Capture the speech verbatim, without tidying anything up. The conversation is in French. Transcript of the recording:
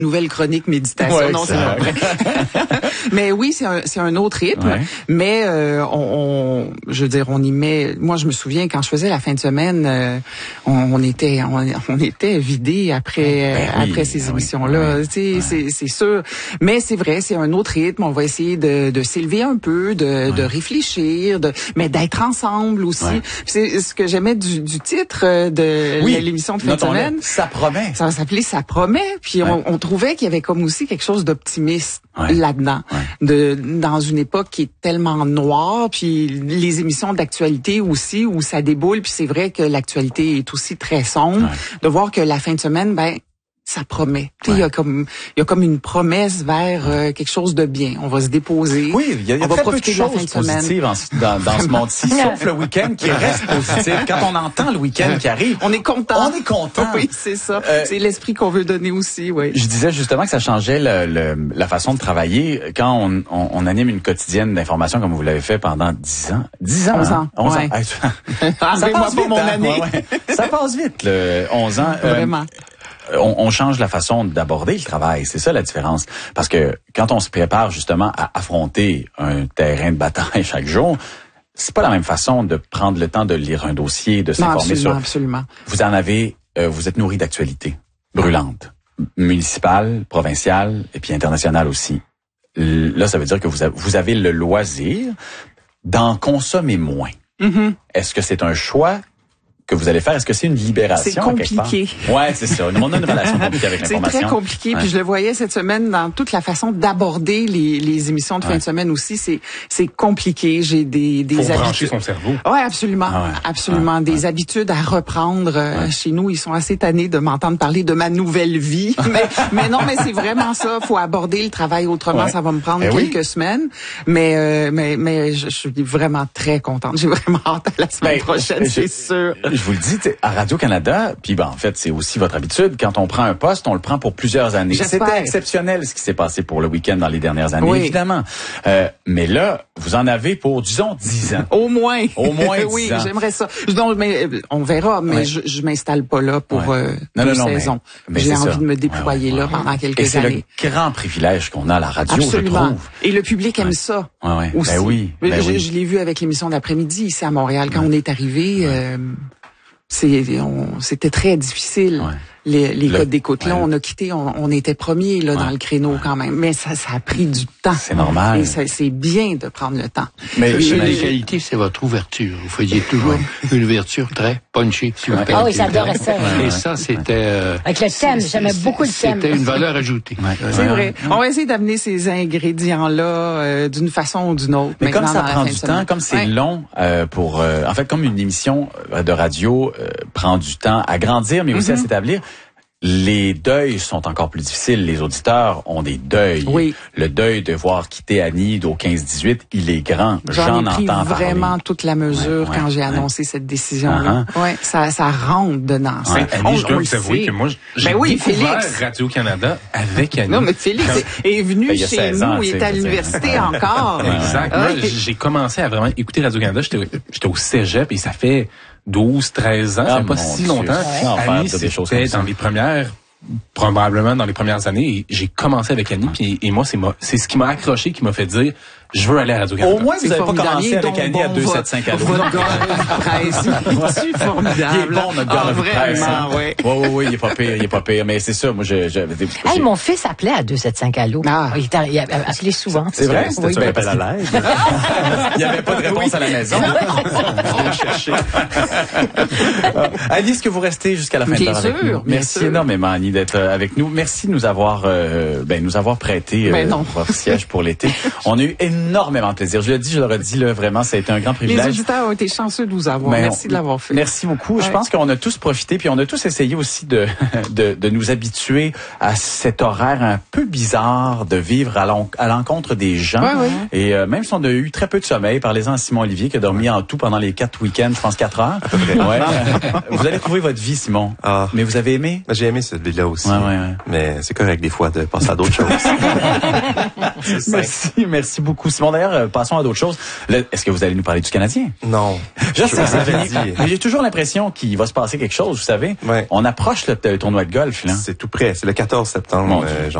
nouvelle chronique méditation. Ouais, non, c'est pas vrai. Mais oui, c'est un, c'est un autre rythme. Ouais. Mais euh, on, on, je veux dire, on y met. Moi, je me souviens quand je faisais la fin de semaine, euh, on, on était, on, on était vidé après, ben oui, après ces émissions-là. Oui, tu sais, ouais. c'est, c'est sûr. Mais c'est vrai, c'est un autre rythme. On va essayer de, de s'élever un peu, de, ouais. de réfléchir, de, mais d'être ensemble aussi. Ouais. C'est ce que j'aimais du, du titre de oui. l'émission de fin Notons-le. de semaine. Ça promet. Ça s'appelait Ça promet. Puis ouais. on, on trouvait qu'il y avait comme aussi quelque chose d'optimiste ouais. là-dedans. Ouais. De dans une époque qui est tellement noire, puis les émissions d'actualité aussi où ça déboule, puis c'est vrai que l'actualité est aussi très sombre. Ouais. De voir que la fin de semaine, ben ça promet. Il ouais. y a comme il y a comme une promesse vers euh, quelque chose de bien. On va se déposer. Oui, il y a, y a on va très profiter peu de choses de la fin de positives en, dans, dans ce monde-ci, sauf le week-end qui reste positif. Quand on entend le week-end qui arrive, on est content. On est content. Oui, c'est ça. Euh, c'est l'esprit qu'on veut donner aussi. Oui. Je disais justement que ça changeait le, le, la façon de travailler quand on, on, on anime une quotidienne d'information comme vous l'avez fait pendant dix ans. Dix ans. Onze ans. Hein? Onze ouais. ans. Ça passe vite, mon hein? année. Ouais, ouais. Ça passe vite, le onze ans. Vraiment. Euh, On, on change la façon d'aborder le travail, c'est ça la différence. Parce que quand on se prépare justement à affronter un terrain de bataille chaque jour, c'est pas la même façon de prendre le temps de lire un dossier, de s'informer non, absolument, sur. Absolument. Vous en avez, euh, vous êtes nourri d'actualités brûlantes, municipales, provinciales et puis internationales aussi. Là, ça veut dire que vous avez, vous avez le loisir d'en consommer moins. Mm-hmm. Est-ce que c'est un choix que vous allez faire? Est-ce que c'est une libération? C'est compliqué. Ouais, c'est ça. On a une relation compliquée avec l'information. C'est très compliqué. Ouais. Puis je le voyais cette semaine dans toute la façon d'aborder les, les émissions de fin ouais. de semaine aussi. C'est c'est compliqué. J'ai des des Faut habitudes. brancher son cerveau. Ouais, absolument, ah ouais. absolument. Ouais. Des ouais. habitudes à reprendre. Ouais. Chez nous, ils sont assez tannés de m'entendre parler de ma nouvelle vie. mais mais non, mais c'est vraiment ça. Faut aborder le travail autrement. Ouais. Ça va me prendre eh quelques oui. semaines. Mais euh, mais mais je, je suis vraiment très contente. J'ai vraiment hâte à la semaine ben, prochaine, c'est sûr. Je vous le dis, à Radio-Canada, puis ben en fait, c'est aussi votre habitude, quand on prend un poste, on le prend pour plusieurs années. J'espère. C'était exceptionnel ce qui s'est passé pour le week-end dans les dernières années, oui. évidemment. Euh, mais là, vous en avez pour, disons, dix ans. Au moins. Au moins dix oui, ans. Oui, j'aimerais ça. Non, mais on verra, mais ouais. je, je m'installe pas là pour ouais. euh, non, deux non, non, saisons. Mais, mais J'ai envie ça. de me déployer ouais, ouais, là ouais. pendant quelques Et c'est années. C'est le grand privilège qu'on a à la radio, absolument. je trouve. Et le public aime ouais. ça ouais, ouais. aussi. Ben oui, ben je, oui. je l'ai vu avec l'émission d'après-midi ici à Montréal. Quand ouais. on est arrivé... Ouais. Euh, C'est, on, c'était très difficile. Ouais. Les, les le, codes d'écoute, là, ouais. on a quitté, on, on était premiers là ouais. dans le créneau ouais. quand même, mais ça, ça a pris du temps. C'est normal. Et ça, c'est bien de prendre le temps. Mais la qualité, c'est votre ouverture. Vous faisiez toujours ouais. une ouverture très punchy. Ah ouais. oh, oui, j'adorais ça. Et ça, c'était euh, avec le thème, j'aimais beaucoup le thème. C'était une valeur ajoutée. Ouais. C'est ouais. vrai. On va essayer d'amener ces ingrédients-là euh, d'une façon ou d'une autre. Mais comme ça prend du temps, comme c'est ouais. long euh, pour, euh, en fait, comme une émission de radio euh, prend du temps à grandir, mais aussi mm-hmm. à s'établir. Les deuils sont encore plus difficiles. Les auditeurs ont des deuils. Oui. Le deuil de voir quitter Annie au quinze dix-huit, il est grand. J'en, J'en ai pris entends vraiment parler. toute la mesure ouais, quand ouais, j'ai annoncé ouais. cette décision-là. Uh-huh. Ouais, ça, ça rentre dedans. Ouais. Annie, on, je dois vous avouer que moi, j'ai ben oui, découvert Félix. Radio-Canada avec Annie. Non, mais Félix quand... est venu ben, chez nous, ans, il est à l'université encore. Exact. Moi, j'ai commencé à vraiment écouter Radio-Canada. J'étais, j'étais au cégep et ça fait douze, treize ans. Ah, ça fait pas si Dieu. longtemps. Ouais. Annie, c'était dans les premières... probablement dans les premières années, j'ai commencé avec Annie, puis et moi c'est moi, c'est ce qui m'a accroché, qui m'a fait dire je veux aller à Radio-Canada. Au moins vous n'avez pas commencé avec Annie bon, à deux cent soixante-cinq Allo. Votre gars de presse, c'est formidable. Il est bon notre gars ah, de presse. Hein. Oui, oui, oui, oui, il est pas pire, il est pas pire, mais c'est ça, moi je... je hey, mon fils appelait à deux cent soixante-cinq Allo. Ah. Il, il a appelé souvent. C'est vrai? Oui. C'était-tu un appel à l'aide? Il n'y avait pas de réponse à la maison. Je vais chercher. Annie, est-ce que vous restez jusqu'à la fin de l'heure avec nous? Merci énormément, Annie, d'être avec nous. Merci de nous avoir, euh, ben, nous avoir prêté euh, votre siège pour l'été. On a eu énormément de plaisir. Je le dis, je le redis, là, vraiment, ça a été un grand privilège. Les auditeurs ont été chanceux de vous avoir. Mais merci on, de l'avoir fait. Merci beaucoup. Ouais. Je pense qu'on a tous profité, puis on a tous essayé aussi de, de, de nous habituer à cet horaire un peu bizarre de vivre à, l'en, à l'encontre des gens. Ouais, ouais. Et euh, même si on a eu très peu de sommeil, parlez-en à Simon Olivier qui a dormi en tout pendant les quatre week-ends, je pense quatre heures. Ouais. Vous allez trouver votre vie, Simon. Ah. Mais vous avez aimé? J'ai aimé celui-là aussi. Ouais, ouais, ouais. Mais c'est correct des fois de penser à d'autres choses. Merci, merci beaucoup. Simon. D'ailleurs, euh, passons à d'autres choses. Là, est-ce que vous allez nous parler du Canadien? Non. Je sais que ça fait dit. Mais j'ai toujours l'impression qu'il va se passer quelque chose, vous savez. Ouais. On approche le, le tournoi de golf, là. C'est tout près. C'est le quatorze septembre. Euh,